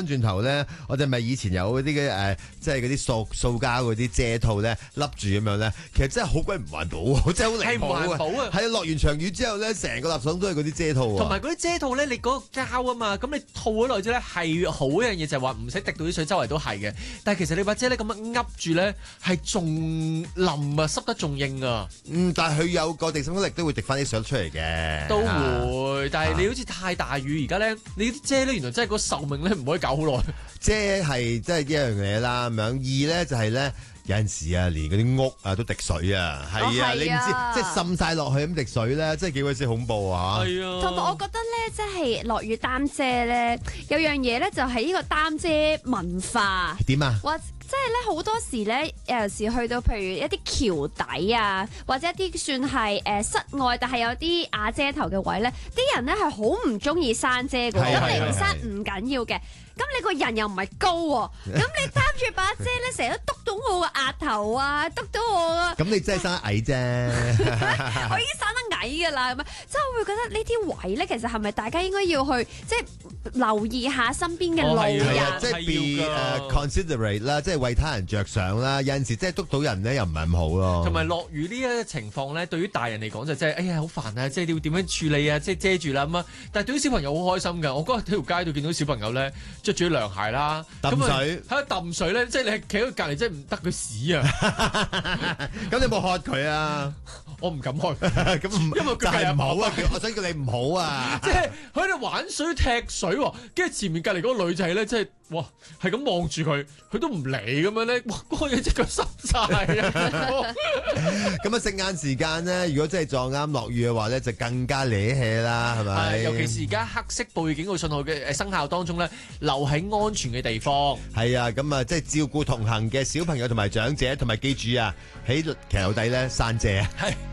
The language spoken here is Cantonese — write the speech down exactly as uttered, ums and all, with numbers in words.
翻轉頭咧，我哋咪以前有嗰啲嘅誒，即係嗰啲塑塑膠嗰啲遮套咧，笠住咁樣咧，其實真係好鬼唔環保，真係好離譜啊！ 係唔環保啊！ 係啊，落完場雨之後咧，成個垃圾桶都係嗰啲遮套啊！ 同埋嗰啲遮套咧，你嗰個膠啊嘛，咁你套咗落去咧係好一樣嘢，就係話唔使滴到啲水，周圍都係嘅。但係其實你把遮咧咁樣噏住咧，係仲腍啊，濕得仲硬啊！ 嗯，但係佢有個地心引力都會滴翻啲水出嚟嘅， 都會，但係你好似太大雨而家咧，你啲遮咧原來真係個壽命咧唔可以搞好耐。 遮係即係一樣嘢啦，咁樣二咧就係咧。有陣時啊，連嗰啲屋啊都滴水啊，係啊， 哦、 你唔知即係滲晒落去咁滴水咧，真係幾鬼死恐怖啊！ 係啊， 同埋我覺得咧，即係落雨擔遮咧，有樣嘢咧就係呢個擔遮文化。 點啊？ 或即係咧好多時咧，有時去到譬如一啲橋底啊，或者一啲算係誒、呃、室外，但係有啲瓦遮頭嘅位咧，啲人咧係好唔中意閂遮嘅。咁你唔閂唔緊要嘅。咁你個人又唔係高喎，咁你擔住把遮咧，成日都篤到我個額頭啊，篤到我啊！ 咁你真係生得矮啫， 我已經生得矮㗎啦，咁啊，即係我會覺得呢啲位咧，其實係咪大家應該要去即係留意下身邊嘅路人， 即係 be considerate 啦，即係為他人着想啦。有陣時即係篤到人咧，又唔係咁好咯。 同埋落雨呢一個情況咧，對於大人嚟講就真係，哎呀好煩啊！即係你要點樣處理啊？即係遮住啦咁啊！但係對於小朋友好開心㗎。我嗰日喺條街度見到小朋友咧，着住涼鞋啦， 揼水喺度揼水咧，即係你係企喺佢隔離，真係唔得佢屎啊！ 咁你有冇喝佢啊？ 我唔敢開， 咁因為佢就係唔好啊！ 係我想叫你唔好啊！ 即係佢喺度玩水踢水喎，跟住前面隔離嗰個女仔咧，即係哇係咁望住佢，佢都唔理咁樣咧，哇嗰個嘢隻腳濕晒啊！ 咁啊，食晏時間咧，如果真係撞啱落雨嘅話咧，就更加瀨氣啦，係咪？ 尤其是而家黑色暴雨警告信號嘅誒生效當中咧，留喺安全嘅地方。 係啊，咁啊，即係照顧同行嘅小朋友同埋長者，同埋記住啊，喺騎樓底咧散遮啊！ 係。